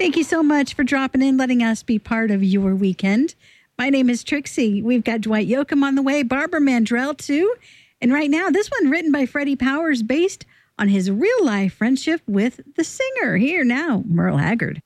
Thank you so much for dropping in, letting us be part of your weekend. My name is Trixie. We've got Dwight Yoakam on the way, Barbara Mandrell too. And right now, this one written by Freddie Powers based on his real-life friendship with the singer. Here now, Merle Haggard.